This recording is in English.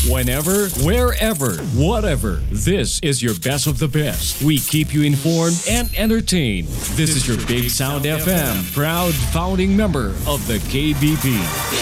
Whenever, wherever, whatever. This is your best of the best. We keep you informed and entertained. This is your Big Sound FM, proud founding member of the KBP.